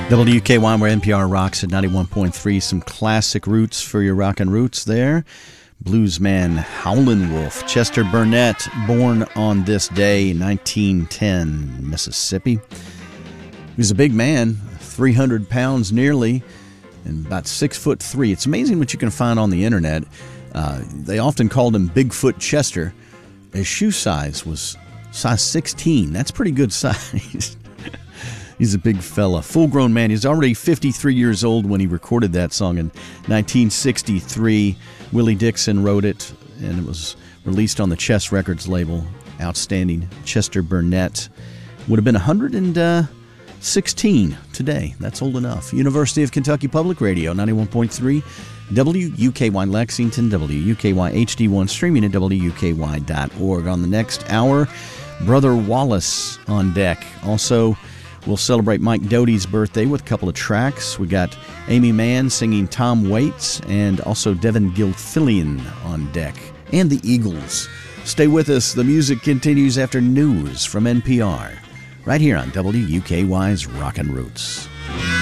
WKY, where NPR rocks at 91.3. Some classic roots for your rockin' roots there. Bluesman Howlin' Wolf, Chester Burnett, born on this day, 1910, Mississippi. He was a big man, 300 pounds nearly, and about 6'3". It's amazing what you can find on the internet. They often called him Bigfoot Chester. His shoe size was size 16. That's pretty good size. He's a big fella, full-grown man. He's already 53 years old when he recorded that song in 1963. Willie Dixon wrote it, and it was released on the Chess Records label. Outstanding. Chester Burnett would have been 116 today. That's old enough. University of Kentucky Public Radio, 91.3, WUKY Lexington, WUKY HD1, streaming at WUKY.org. On the next hour, Brother Wallace on deck. Also, we'll celebrate Mike Doty's birthday with a couple of tracks. We got Amy Mann singing Tom Waits, and also Devin Gilfillian on deck. And the Eagles. Stay with us. The music continues after news from NPR. Right here on WUKY's Rockin' Roots.